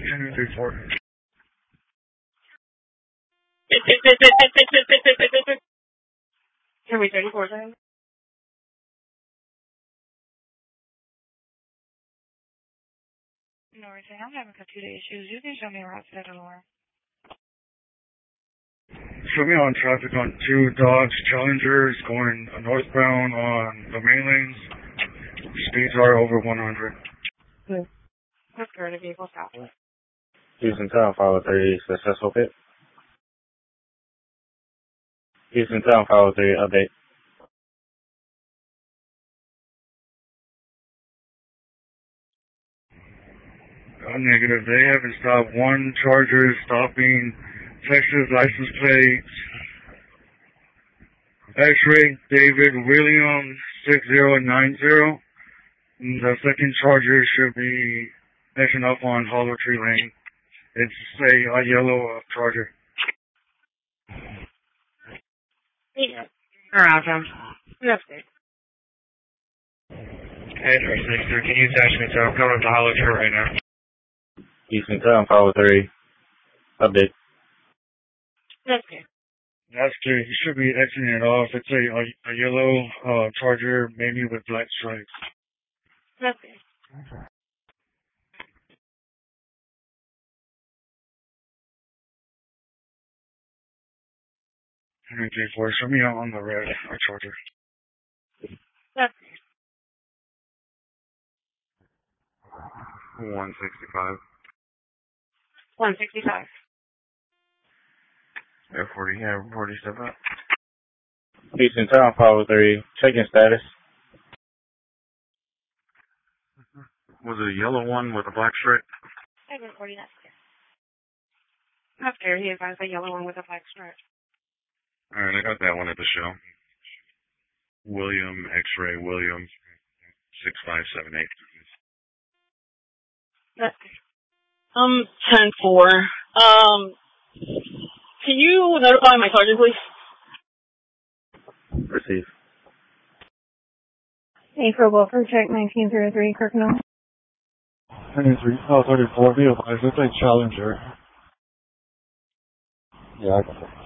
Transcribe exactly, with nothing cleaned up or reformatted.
ten three four. Can we thirty-four times? No, we're saying I'm having computer issues. You can show me around to that alarm. Show me on traffic on two Dodge Challengers going northbound on the main lanes. Speeds are over one hundred. Hmm. Let's go to vehicle stop. Houston Town, follow three, successful pit. Houston Town, follow three, update. Uh, negative. They haven't stopped. One Charger stopping Texas license plates. X-ray David William six zero nine zero. The second Charger should be messing up on Hollow Tree Lane. It's a, a yellow uh, Charger. Yeah. Around him. That's good. Hey, three six three, can you attach me to? I'm coming to Hollow Tree right now. Houston Town, follow three, update. That's good. That's good. You should be exiting it off. It's a, a, a yellow uh, Charger, maybe with black stripes. That's good. Henry J four, show me out on the red uh, Charger. That's good. one sixty-five. one sixty-five. Air forty, yeah, forty, step up. Houston Town, follow three, checking status. Was it a yellow one with a black stripe? seven forty, that's good. That's good. He advised a yellow one with a black stripe. Alright, I got that one at the show. William, X-ray, William, six five seven eight. That's good. Um, ten four. Um, can you notify my sergeant, please? Receive. A for Wilford, check nineteen zero three, Kirknell. thirty-three, oh, thirty-four, be advised, it's a Challenger. Yeah, I got it.